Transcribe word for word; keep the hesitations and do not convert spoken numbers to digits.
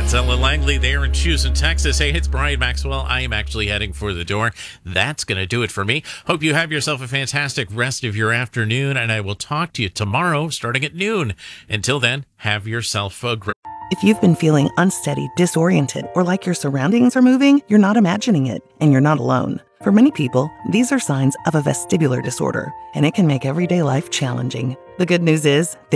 That's Ellen Langley there in Houston, Texas. Hey, it's Brian Maxwell. I am actually heading for the door. That's going to do it for me. Hope you have yourself a fantastic rest of your afternoon, and I will talk to you tomorrow starting at noon. Until then, have yourself a great... If you've been feeling unsteady, disoriented, or like your surroundings are moving, you're not imagining it, and you're not alone. For many people, these are signs of a vestibular disorder, and it can make everyday life challenging. The good news is,